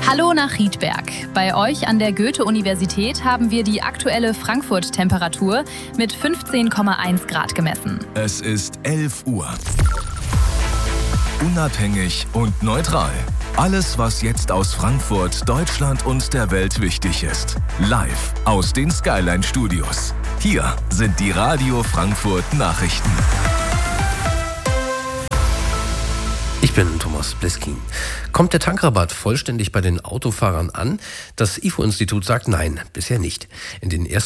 Hallo nach Riedberg. Bei euch an der Goethe-Universität haben wir die aktuelle Frankfurt-Temperatur mit 15,1 Grad gemessen. Es ist 11 Uhr. Unabhängig und neutral. Alles, was jetzt aus Frankfurt, Deutschland und der Welt wichtig ist. Live aus den Skyline-Studios. Hier sind die Radio Frankfurt Nachrichten. Ich bin Thomas Bliskin. Kommt der Tankrabatt vollständig bei den Autofahrern an? Das IFO-Institut sagt nein, bisher nicht. In den ersten